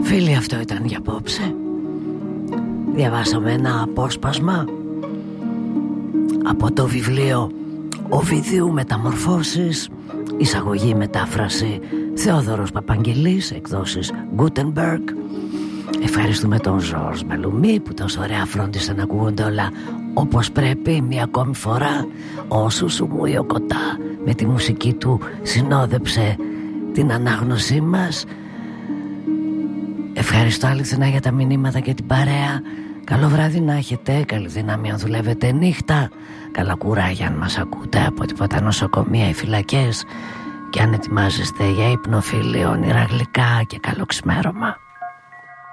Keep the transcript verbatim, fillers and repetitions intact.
Φίλοι, αυτό ήταν για απόψε. Διαβάσαμε ένα απόσπασμα από το βιβλίο Οβιδίου Μεταμορφώσεις, εισαγωγή μετάφραση Θεόδωρος Παπαγγελής, εκδόσεις Gutenberg. Ευχαριστούμε τον Ζορζ Μελουμή που τόσο ωραία φρόντισε να ακούγονται όλα όπως πρέπει. Μία ακόμη φορά ο Σουσουμού Ιοκοτά με τη μουσική του συνόδεψε την ανάγνωσή μας. Ευχαριστώ αληθινά για τα μηνύματα και την παρέα. Καλό βράδυ να έχετε, καλή δύναμη αν δουλεύετε νύχτα, καλά κουράγια αν μας ακούτε από τίποτα νοσοκομεία ή φυλακές, και αν ετοιμάζεστε για ύπνο, φίλοι, όνειρα γλυκά και καλό ξημέρωμα.